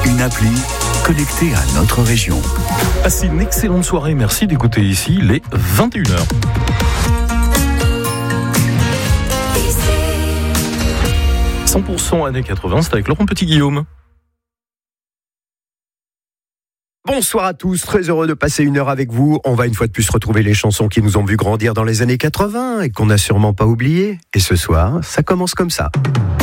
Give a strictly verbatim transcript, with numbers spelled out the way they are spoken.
une appli connectée à notre région. Passez une excellente soirée, merci d'écouter ici les vingt et une heures. cent pour cent années quatre-vingts, c'est avec Laurent Petit-Guillaume. Bonsoir à tous, très heureux de passer une heure avec vous. On va une fois de plus retrouver les chansons qui nous ont vu grandir dans les années quatre-vingts et qu'on n'a sûrement pas oubliées. Et ce soir, ça commence comme ça.